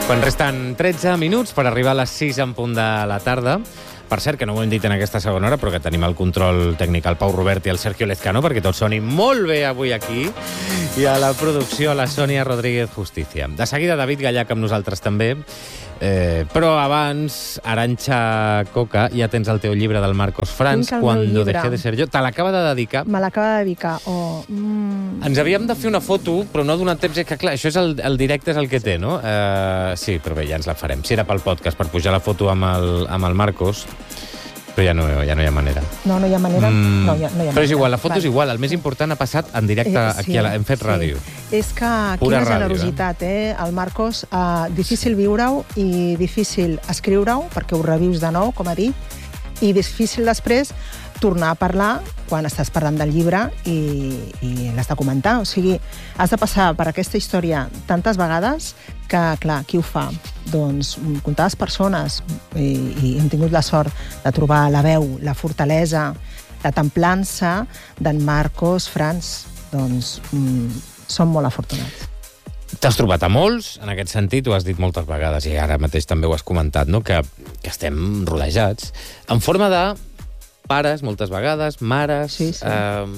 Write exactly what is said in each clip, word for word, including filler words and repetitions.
Quan resten tretze minuts per arribar a les sis en punt de la tarda. Per cert, que no ho hem dit en aquesta segona hora, però que tenim el control tècnic al Pau Robert i el Sergio Lezcano, perquè tot soni molt bé avui aquí. I a la producció, la Sònia Rodríguez Justicia. De seguida, David Gallach amb nosaltres també. Eh, però abans, Arantxa Coca, ja tens el teu llibre del Marcos Franz, Cuando dejé de ser yo. Te l'acaba de dedicar. Me l'acaba de dedicar. Oh, mm. Ens havíem de fer una foto, però no ha donat temps. Que, clar, això és el, el directe és el que té, no? Uh, sí, però bé, ja ens la farem. Si era pel podcast, per pujar la foto amb el, amb el Marcos, però ja no, ja no hi ha manera. No, no hi ha manera. Mm, no, hi ha, no hi ha però manera. és igual, la foto Vale. és igual. El més important ha passat en directe eh, sí, aquí, a la, hem fet sí. ràdio. És que Pura quina ràdio, generositat, eh? El Marcos, uh, difícil viure-ho i difícil escriure-ho, perquè ho revius de nou, com ha dit, i difícil després tornar a parlar quan estàs parlant del llibre i, i l'has de comentar. O sigui, has de passar per aquesta història tantes vegades que, clar, qui ho fa? Doncs comptades persones, i, i hem tingut la sort de trobar la veu, la fortalesa, la templança d'en Marcos Franz. Doncs mm, som molt afortunats. T'has trobat a molts, en aquest sentit, ho has dit moltes vegades, i ara mateix també ho has comentat, no? que, que estem rodejats, en forma de pares, moltes vegades, mares, sí, sí.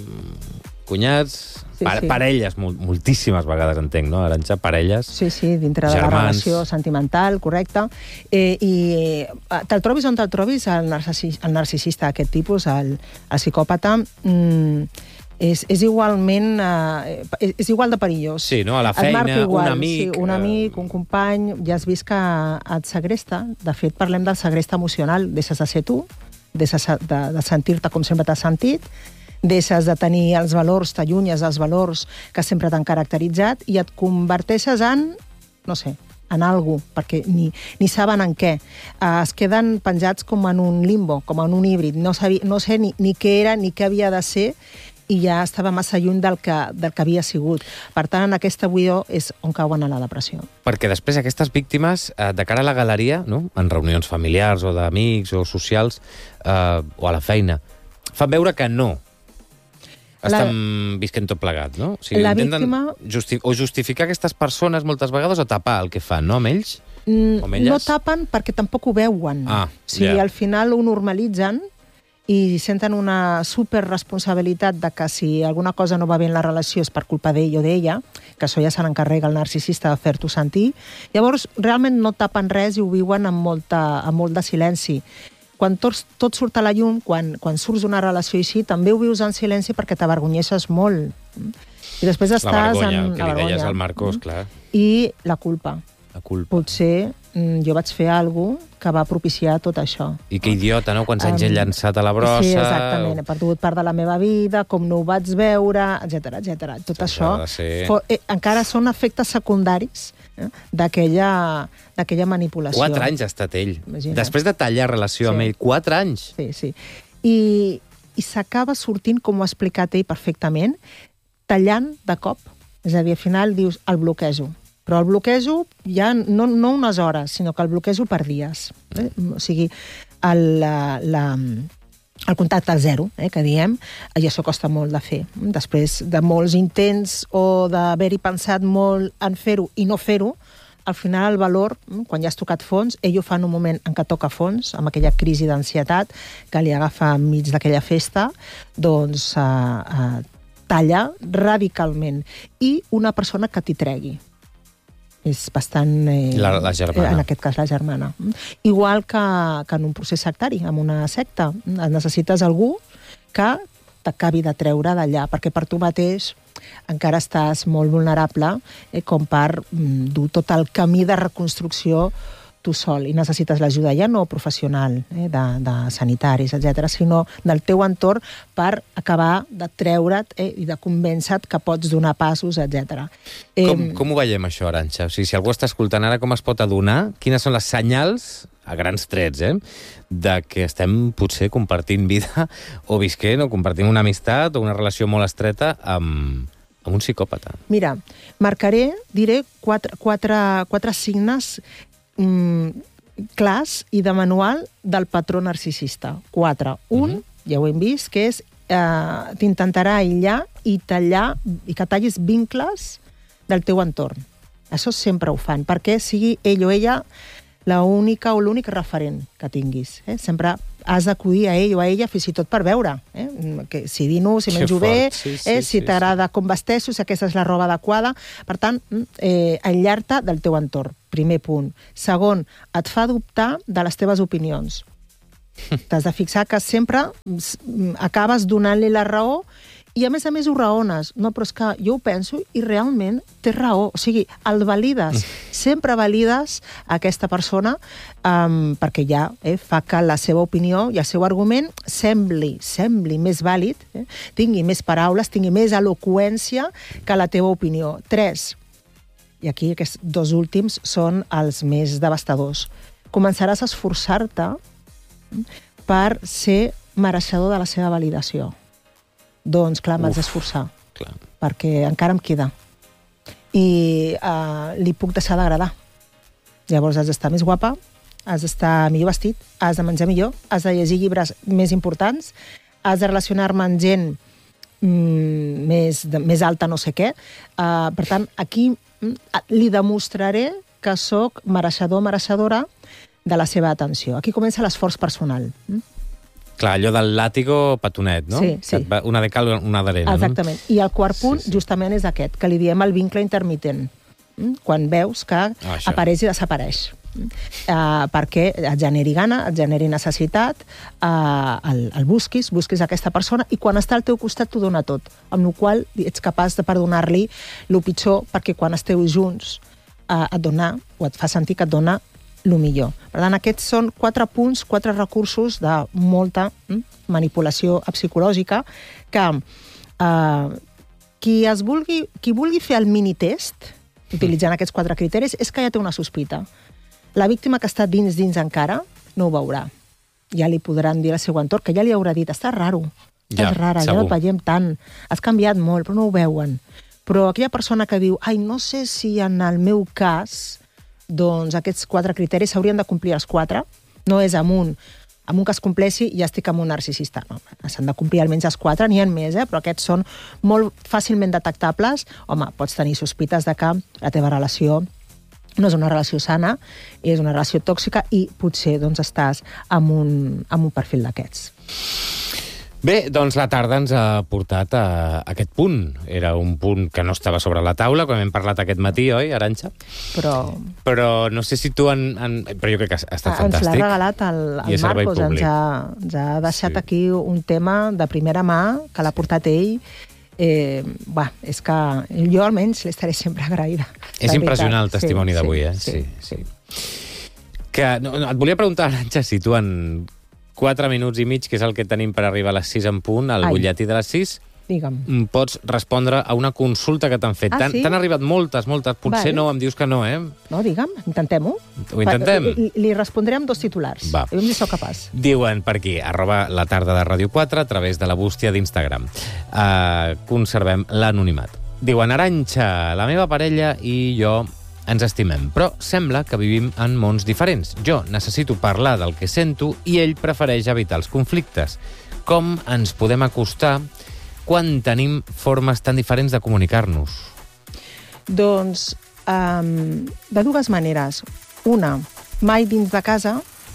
Eh, cunyats, sí, pa sí. parelles, mol moltíssimes vegades, entenc, no, Arantxa? Parelles, Sí, sí, dintre de germans. la relació sentimental, correcte. Eh, I te'l trobis on te'l trobis, el, narcisista, el narcisista d'aquest tipus, el, el psicòpata, mm, és, és igualment eh, és igual de perillós. Sí, no? A la feina, igual, un amic... Sí, un amic, un company, ja has vist que et segresta. De fet, parlem del segrest emocional. Deixes de ser tu, deixes de, de sentir-te com sempre t'has sentit, deixes de tenir els valors, t'allunyes dels valors que sempre t'han caracteritzat i et converteixes en, no sé, en algú, perquè ni, ni saben en què. Uh, es queden penjats com en un limbo, com en un híbrid. No, sabia, no sé ni, ni què era ni què havia de ser, i ja estava massa lluny del que, del que havia sigut. Per tant, en aquesta buidor és on cauen a la depressió. Perquè després aquestes víctimes, eh, de cara a la galeria, no? En reunions familiars o d'amics o socials, eh, o a la feina, fan veure que no estan la... visquent tot plegat, no? O sigui, la intenten víctima... justi o justificar aquestes persones moltes vegades o tapar el que fan, no? Amb ells? Mm, o amb elles? no tapen perquè tampoc ho veuen. Ah, o sigui, yeah. al final ho normalitzen i senten una superresponsabilitat de que si alguna cosa no va bé en la relació és per culpa d'ell o d'ella, que això ja se n'encarrega el narcisista de fer-t'ho sentir. Llavors, realment no tapen res i ho viuen amb, molta, amb molt de silenci. Quan tot, tot surt a la llum, quan, quan surts d'una relació així, també ho vius en silenci perquè t'avergonyeixes molt. I després estàs la vergonya, en... el que la li deies vergonya. al Marcos, clar. I la culpa. La culpa. Potser mm, jo vaig fer alguna cosa que va propiciar tot això. I que idiota, no? Quants anys um, he llançat a la brossa... Sí, exactament. He perdut part de la meva vida, com no ho vaig veure, etcètera, etcètera. Tot sí, això ser... for, eh, encara són efectes secundaris eh, d'aquella manipulació. Quatre anys ha estat ell. Imagina't. Després de tallar relació Sí. amb ell, quatre anys. Sí, sí. I, i s'acaba sortint, com ho ha explicat ell perfectament, tallant de cop. És a dir, al final dius, el bloquejo. Però el bloquejo ja no, no unes hores, sinó que el bloquejo per dies. Eh? O sigui, el, la, la, el contacte zero, eh, que diem, i això costa molt de fer. Després de molts intents o d'haver-hi pensat molt en fer-ho i no fer-ho, al final el valor, quan ja has tocat fons, ell ho fa en un moment en què toca fons, amb aquella crisi d'ansietat que li agafa enmig d'aquella festa, doncs eh, eh, talla radicalment. I una persona que t'hi tregui. És bastant... Eh, la, la germana. En aquest cas, la germana. Igual que, que en un procés sectari, en una secta. Necessites algú que t'acabi de treure d'allà, perquè per tu mateix encara estàs molt vulnerable eh, com per mm, dur tot el camí de reconstrucció tu sol, i necessites l'ajuda ja no professional, eh, de, de sanitaris, etcètera, sinó del teu entorn per acabar de treure't eh, i de convèncer-te que pots donar passos, etcètera. Com, eh, com ho veiem, això, Arantxa? O sigui, si algú està escoltant ara, com es pot adonar? Quines són les senyals, a grans trets, eh, de que estem potser compartint vida o visquent o compartint una amistat o una relació molt estreta amb, amb un psicòpata? Mira, marcaré, diré quatre, quatre, quatre signes clars i de manual del patró narcisista. Quatre. Un, uh-huh. ja ho hem vist, que és eh, t'intentarà aïllar i tallar i que tallis vincles del teu entorn. Això sempre ho fan, perquè sigui ell o ella l'única o l'únic referent que tinguis. Eh? Sempre has d'acudir a ell o a ella fins i tot per veure. Eh? Que si dino, si menjo bé, sí, sí, eh? si sí, t'agrada sí. com vesteixo, si aquesta és la roba adequada. Per tant, eh, enllar-te del teu entorn, primer punt. Segon, et fa dubtar de les teves opinions. T'has de fixar que sempre acabes donant-li la raó i, a més a més, ho raones. No, però és que jo ho penso i realment té raó. O sigui, el valides. Sempre valides aquesta persona um, perquè ja eh, fa que la seva opinió i el seu argument sembli, sembli més vàlid, eh, tingui més paraules, tingui més eloqüència que la teva opinió. Tres, i aquí aquests dos últims són els més devastadors. Començaràs a esforçar-te per ser mereixedor de la seva validació. Doncs, clar, m'has d'esforçar, perquè encara em queda. I uh, li puc deixar d'agradar. Llavors has d'estar més guapa, has d'estar millor vestit, has de menjar millor, has de llegir llibres més importants, has de relacionar-me amb gent mm, més, de, més alta no sé què. Uh, per tant, aquí mm, li demostraré que sóc mereixedor, mereixedora de la seva atenció. Aquí comença l'esforç personal. Mm? Clar, allò del làtigo petonet, no? Sí, sí. Va, una de cal, una d'arena. Exactament. No? I el quart punt, sí, sí. justament, és aquest, que li diem el vincle intermitent. Mm? Quan veus que ah, apareix i desapareix. Mm? Uh, perquè et generi gana, et generi necessitat, uh, el, el busquis, busquis aquesta persona, i quan està al teu costat t'ho dona tot, amb la qual cosa ets capaç de perdonar-li el pitjor, perquè quan esteu junts uh, et dona, o et fa sentir que et dona el millor. Per tant, aquests són quatre punts, quatre recursos de molta mm, manipulació psicològica que eh, qui, es vulgui, qui vulgui fer el minitest utilitzant aquests quatre criteris és que ja té una sospita. La víctima que està dins, dins encara, no ho veurà. Ja li podran dir al seu entorn, que ja li haurà dit, està raro, estàs ja, rara, segur. Ja no et veiem tant, has canviat molt, però no ho veuen. Però aquella persona que diu, ai, no sé si en el meu cas doncs aquests quatre criteris s'haurien de complir els quatre, no és amb un, amb un que es compleixi ja estic amb un narcisista. No, s'han de complir almenys els quatre, n'hi ha més, eh? Però aquests són molt fàcilment detectables. Home, pots tenir sospites de que la teva relació no és una relació sana, és una relació tòxica i potser doncs, estàs amb un, amb un perfil d'aquests. Bé, doncs la tarda ens ha portat a aquest punt. Era un punt que no estava sobre la taula, com hem parlat aquest matí, oi, Arantxa? Però... Però no sé si tu... En, en... Però jo crec que ha estat ens fantàstic. Ens l'ha regalat el, el Marcos, ens ha, ens ha deixat sí. aquí un tema de primera mà, que l'ha portat ell. Eh, bah, és que jo almenys li estaré sempre agraïda. És impressionant el testimoni sí, d'avui, sí, eh? Sí, sí. sí. Que, no, no, et volia preguntar, Arantxa, si tu en quatre minuts i mig, que és el que tenim per arribar a les sis en punt, al butlletí de les sis, digue'm, pots respondre a una consulta que t'han fet. Ah, sí? T'han arribat moltes, moltes. Potser vale. No, em dius que no, eh? No, digue'm, intentem-ho. Ho intentem? Li, li respondré amb dos titulars. Va. I si sóc capaç. Diuen per aquí, arroba la tarda de Ràdio quatre, a través de la bústia d'Instagram. Uh, conservem l'anonimat. Diuen, Arantxa, la meva parella i jo ens estimem, però sembla que vivim en mons diferents. Jo necessito parlar del que sento i ell prefereix evitar els conflictes. Com ens podem acostar quan tenim formes tan diferents de comunicar-nos? Doncs, um, de dues maneres. Una, mai dins de casa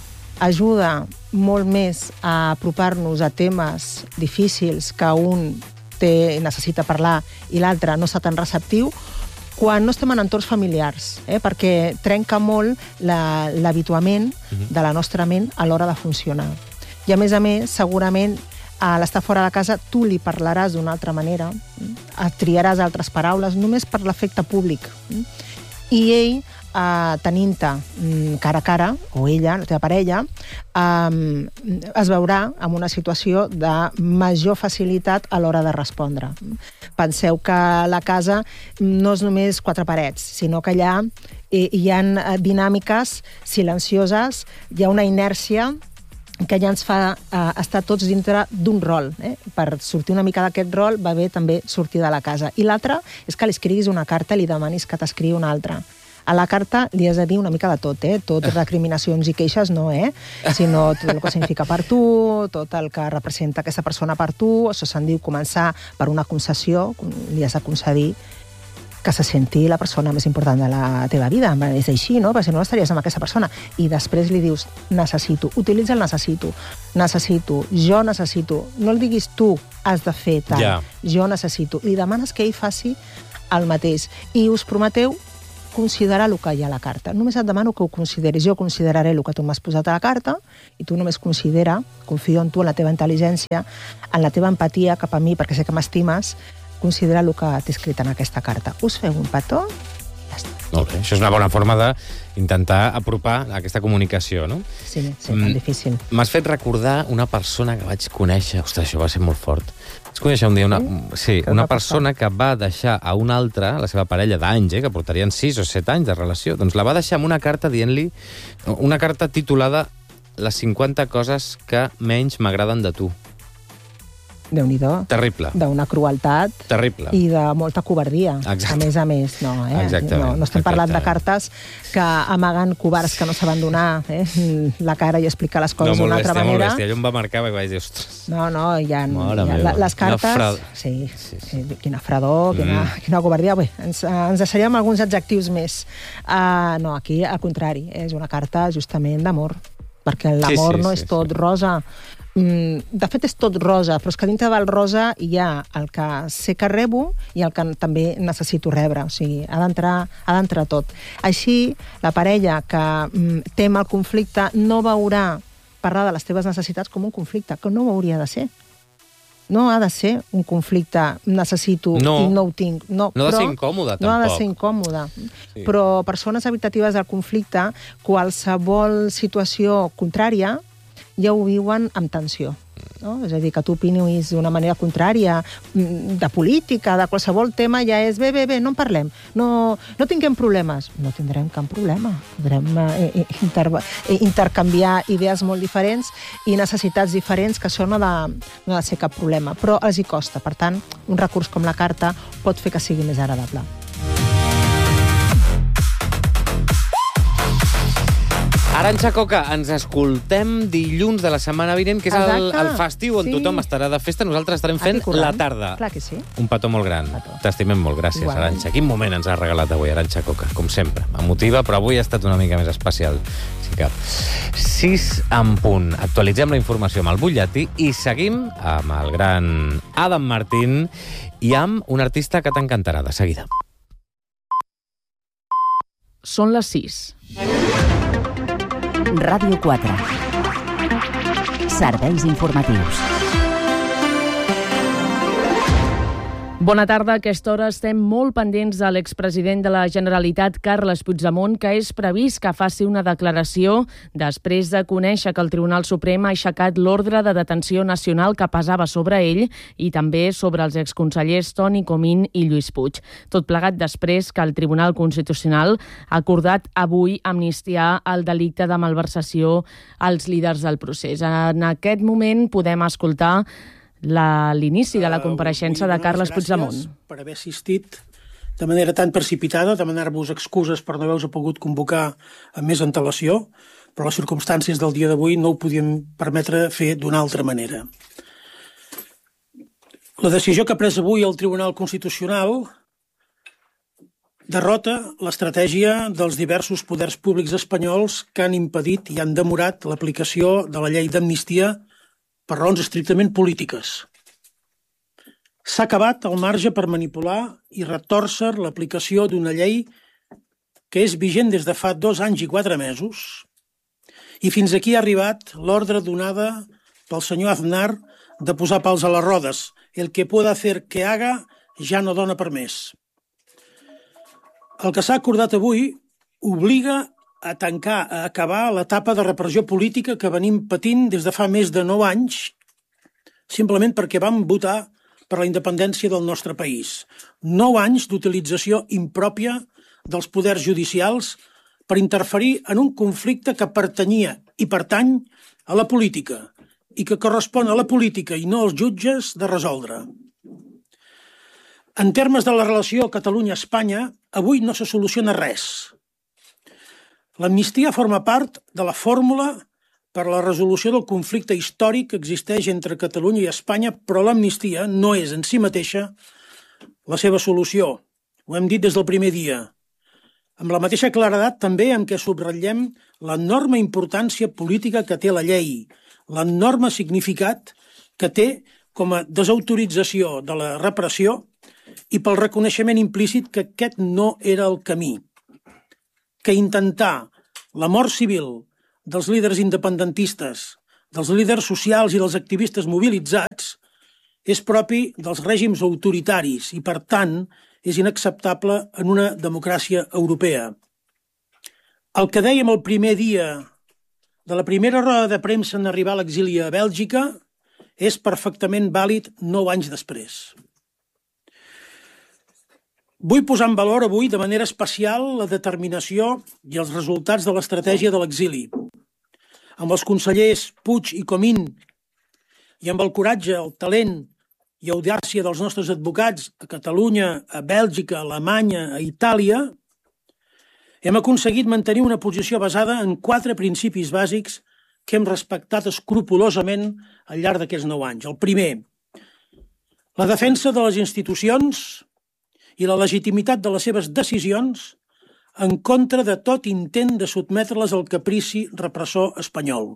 ajuda molt més a apropar-nos a temes difícils que un té, necessita parlar i l'altre no està tan receptiu, quan no estem en entorns familiars, eh? Perquè trenca molt l'habituament uh-huh. de la nostra ment a l'hora de funcionar. I a més a més, segurament, a l'estar fora de casa, tu li parlaràs d'una altra manera, eh? triaràs altres paraules, només per l'efecte públic. Eh? I ell, eh, tenint-te cara a cara, o ella, la teva parella, eh, es veurà en una situació de major facilitat a l'hora de respondre. Penseu que la casa no és només quatre parets, sinó que allà hi ha dinàmiques silencioses, hi ha una inèrcia que ja ens fa eh, estar tots dintre d'un rol. Eh? Per sortir una mica d'aquest rol va bé també sortir de la casa. I l'altre és que li escriguis una carta i li demanis que t'escrigui una altra. A la carta li has de dir una mica de tot, eh? Tot recriminacions i queixes no, eh? Sinó tot el que significa per tu, tot el que representa aquesta persona per tu. Això se'n diu començar per una concessió, li has de concedir que se senti la persona més important de la teva vida. És així, no? Perquè si no, no estaries amb aquesta persona. I després li dius, necessito. Utilitza el necessito. Necessito. Jo necessito. No el diguis tu, has de fer tal. Ja. Jo necessito. Li demanes que ell faci el mateix. I us prometeu considerar el que hi ha a la carta. Només et demano que ho consideris. Jo consideraré el que tu m'has posat a la carta i tu només considera, confio en tu, en la teva intel·ligència, en la teva empatia cap a mi, perquè sé que m'estimes, considera el que t'he escrit en aquesta carta. Us feu un petó i ja està. Molt bé, això és una bona forma d'intentar apropar aquesta comunicació, no? Sí, sí, tan mm, difícil. M'has fet recordar una persona que vaig conèixer. Ostres, això va ser molt fort. Vaig conèixer un dia una, sí, una persona que va deixar a una altra, la seva parella d'anys, eh, que portarien sis o set anys de relació, doncs la va deixar amb una carta dient-li, una carta titulada Les cinquanta coses que menys m'agraden de tu. Déu-n'hi-do. Terrible. D'una crueltat. Terrible. I de molta covardia. Exacte. A més a més, no, eh? Exactament. No, no estem parlant de cartes que amaguen covards que no saben donar eh? la cara i explicar les coses no, d'una altra bèstia, manera. Molt bèstia. Allò em va marcar perquè vaig dir, ostres. No, no, hi ha... Mare hi ha meva. les cartes... Quina sí, sí, sí. Quina fredor, quina, mm. quina covardia. Bé, ens, ens deixaríem alguns adjectius més. Uh, no, aquí, al contrari, és una carta justament d'amor. Perquè l'amor sí, sí, no és sí, tot sí. rosa. De fet, és tot rosa, però és que dintre del rosa hi ha el que sé que rebo i el que també necessito rebre. O sigui, ha d'entrar ha d'entrar tot. Així, la parella que tem el conflicte no veurà parlar de les teves necessitats com un conflicte, que no ho hauria de ser. No ha de ser un conflicte, necessito no. i no ho tinc. No, no ha de però, ser incòmode, tampoc. No ha de ser incòmode. Sí. Però persones habitatives del conflicte, qualsevol situació contrària, ja ho viuen amb tensió. No? És a dir, que tu opinis d'una manera contrària, de política, de qualsevol tema, ja és bé, bé, bé, no en parlem. No, no tinguem problemes. No tindrem cap problema. Podrem eh, inter, eh, intercanviar idees molt diferents i necessitats diferents, que això no ha de, no ha de ser cap problema. Però els hi costa. Per tant, un recurs com la carta pot fer que sigui més agradable. Arantxa Coca, ens escoltem dilluns de la setmana vinent, que és el, el festiu on sí. tothom estarà de festa. Nosaltres estarem fent la tarda. Clar que sí. Un petó molt gran. T'estimem molt. Gràcies, Igual. Arantxa. Quin moment ens ha regalat avui, Arantxa Coca, com sempre. Emotiva, però avui ha estat una mica més especial. Sí que... sis en punt. Actualitzem la informació amb el butlletí i seguim amb el gran Adam Martín i amb un artista que t'encantarà de seguida. Són les sis. Ràdio quatre. Serveis informatius. Bona tarda. A aquesta hora estem molt pendents de l'expresident de la Generalitat, Carles Puigdemont, que és previst que faci una declaració després de conèixer que el Tribunal Suprem ha aixecat l'ordre de detenció nacional que pesava sobre ell i també sobre els exconsellers Toni Comín i Lluís Puig. Tot plegat després que el Tribunal Constitucional ha acordat avui amnistiar el delicte de malversació als líders del procés. En aquest moment podem escoltar l'inici de la compareixença de Carles Puigdemont. Per haver assistit de manera tan precipitada, demanar-vos excuses per no haver-vos pogut convocar amb més antelació, però les circumstàncies del dia d'avui no ho podíem permetre fer d'una altra manera. La decisió que ha pres avui el Tribunal Constitucional derrota l'estratègia dels diversos poders públics espanyols que han impedit i han demorat l'aplicació de la llei d'amnistia per raons estrictament polítiques. S'ha acabat el marge per manipular i retòrcer l'aplicació d'una llei que és vigent des de fa dos anys i quatre mesos i fins aquí ha arribat l'ordre donada pel senyor Aznar de posar pals a les rodes. El que pueda hacer que haga ja no dona per més. El que s'ha acordat avui obliga a tancar, a acabar l'etapa de repressió política que venim patint des de fa més de nou anys, simplement perquè vam votar per la independència del nostre país. Nou anys d'utilització impròpia dels poders judicials per interferir en un conflicte que pertanyia i pertany a la política i que correspon a la política i no als jutges de resoldre. En termes de la relació Catalunya-Espanya, avui no se soluciona res. L'amnistia forma part de la fórmula per a la resolució del conflicte històric que existeix entre Catalunya i Espanya, però l'amnistia no és en si mateixa la seva solució. ho hem dit des del primer dia, amb la mateixa claredat també en què subratllem l'enorme importància política que té la llei, l'enorme significat que té com a desautorització de la repressió i pel reconeixement implícit que aquest no era el camí, que intentar la mort civil dels líders independentistes, dels líders socials i dels activistes mobilitzats és propi dels règims autoritaris i, per tant, és inacceptable en una democràcia europea. El que dèiem el primer dia de la primera roda de premsa en arribar a l'exili a Bèlgica és perfectament vàlid nou anys després. Vull posar en valor avui de manera especial la determinació i els resultats de l'estratègia de l'exili. Amb els consellers Puig i Comín i amb el coratge, el talent i audàcia dels nostres advocats a Catalunya, a Bèlgica, a Alemanya, a Itàlia, hem aconseguit mantenir una posició basada en quatre principis bàsics que hem respectat escrupolosament al llarg d'aquests nou anys. El primer, la defensa de les institucions i la legitimitat de les seves decisions en contra de tot intent de sotmetre-les al caprici repressor espanyol.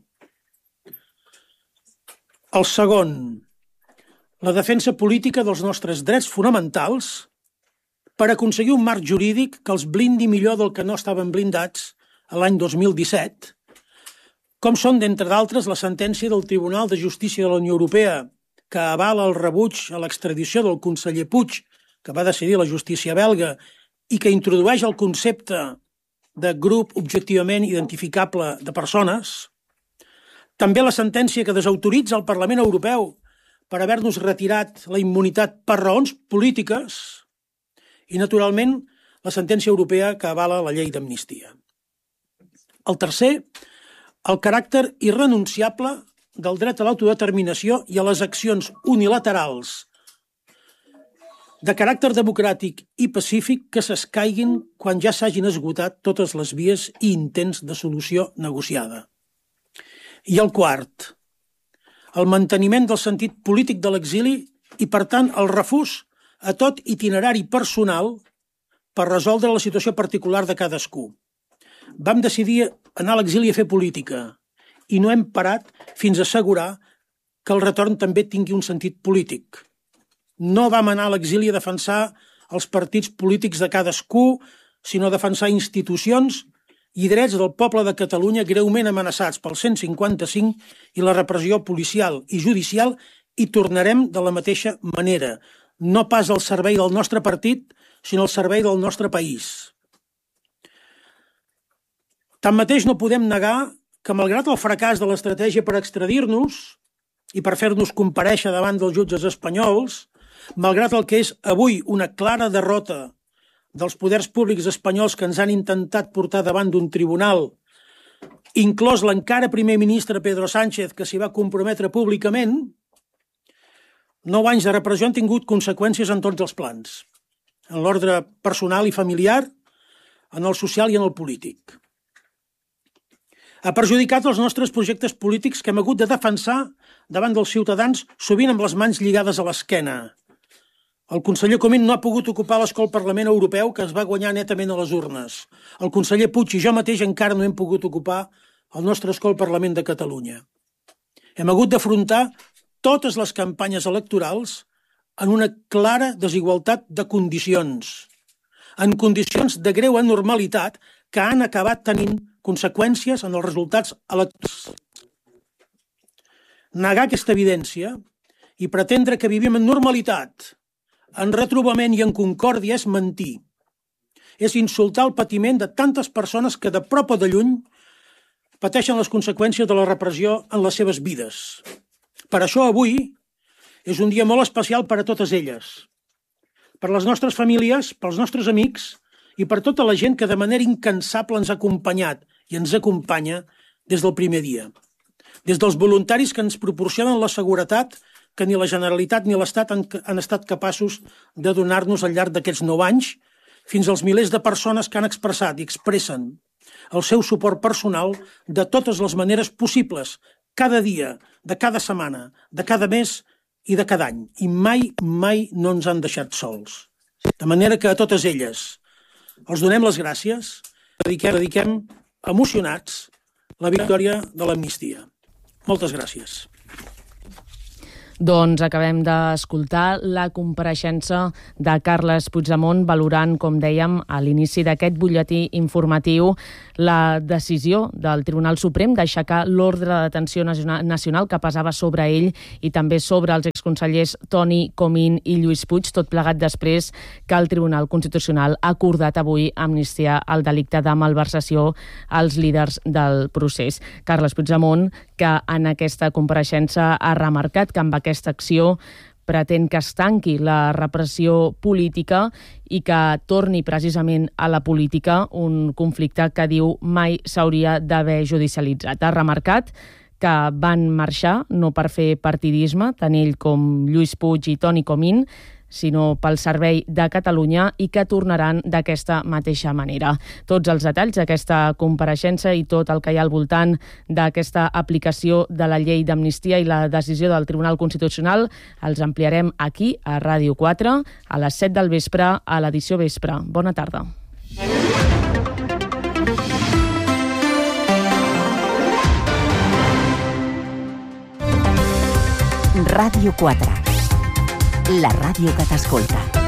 El segon, la defensa política dels nostres drets fonamentals per aconseguir un marc jurídic que els blindi millor del que no estaven blindats a l'any dos mil disset, com són, d'entre d'altres, la sentència del Tribunal de Justícia de la Unió Europea que avala el rebuig a l'extradició del conseller Puig, que va decidir la justícia belga i que introdueix el concepte de grup objectivament identificable de persones, també la sentència que desautoritza el Parlament Europeu per haver-nos retirat la immunitat per raons polítiques i, naturalment, la sentència europea que avala la llei d'amnistia. El tercer, el caràcter irrenunciable del dret a l'autodeterminació i a les accions unilaterals de caràcter democràtic i pacífic que s'escaiguin quan ja s'hagin esgotat totes les vies i intents de solució negociada. I el quart, el manteniment del sentit polític de l'exili i, per tant, el refús a tot itinerari personal per resoldre la situació particular de cadascú. Vam decidir anar a l'exili a fer política i no hem parat fins a assegurar que el retorn també tingui un sentit polític. No vam anar a l'exili a defensar els partits polítics de cadascú, sinó a defensar institucions i drets del poble de Catalunya greument amenaçats pel cent cinquanta-cinc i la repressió policial i judicial, i tornarem de la mateixa manera, no pas al servei del nostre partit, sinó al servei del nostre país. Tanmateix no podem negar que, malgrat el fracàs de l'estratègia per extradir-nos i per fer-nos comparèixer davant dels jutges espanyols, malgrat el que és avui una clara derrota dels poders públics espanyols que ens han intentat portar davant d'un tribunal, inclòs l'encara primer ministre Pedro Sánchez, que s'hi va comprometre públicament, nou anys de repressió han tingut conseqüències en tots els plans, en l'ordre personal i familiar, en el social i en el polític. Ha perjudicat els nostres projectes polítics que hem hagut de defensar davant dels ciutadans, sovint amb les mans lligades a l'esquena. El conseller Comín no ha pogut ocupar l'escó al Parlament Europeu, que es va guanyar netament a les urnes. El conseller Puig i jo mateix encara no hem pogut ocupar el nostre escó al Parlament de Catalunya. Hem hagut d'afrontar totes les campanyes electorals en una clara desigualtat de condicions, en condicions de greu anormalitat que han acabat tenint conseqüències en els resultats electorals. Negar aquesta evidència i pretendre que vivim en normalitat, en retrobament i en concòrdia és mentir. És insultar el patiment de tantes persones que de prop o de lluny pateixen les conseqüències de la repressió en les seves vides. Per això avui és un dia molt especial per a totes elles, per les nostres famílies, pels nostres amics i per tota la gent que de manera incansable ens ha acompanyat i ens acompanya des del primer dia. Des dels voluntaris que ens proporcionen la seguretat que ni la Generalitat ni l'Estat han, han estat capaços de donar-nos al llarg d'aquests nou anys, fins als milers de persones que han expressat i expressen el seu suport personal de totes les maneres possibles, cada dia, de cada setmana, de cada mes i de cada any. I mai, mai no ens han deixat sols. De manera que a totes elles els donem les gràcies, dediquem, dediquem emocionats la victòria de l'amnistia. Moltes gràcies. Doncs acabem d'escoltar la compareixença de Carles Puigdemont valorant, com dèiem, a l'inici d'aquest butlletí informatiu, la decisió del Tribunal Suprem d'aixecar l'ordre de detenció nacional que pesava sobre ell i també sobre els exconsellers Toni Comín i Lluís Puig, tot plegat després que el Tribunal Constitucional ha acordat avui amnistiar el delicte de malversació als líders del procés. Carles Puigdemont, que en aquesta compareixença ha remarcat que amb aquesta acció pretén que es tanqui la repressió política i que torni precisament a la política un conflicte que diu mai s'hauria d'haver judicialitzat. Ha remarcat que van marxar no per fer partidisme, tant ell com Lluís Puig i Toni Comín, sinó pel servei de Catalunya i que tornaran d'aquesta mateixa manera. Tots els detalls d'aquesta compareixença i tot el que hi ha al voltant d'aquesta aplicació de la llei d'amnistia i la decisió del Tribunal Constitucional els ampliarem aquí, a Ràdio quatre, a les set del vespre, a l'edició vespre. Bona tarda. Ràdio quatre. La ràdio que t'escolta.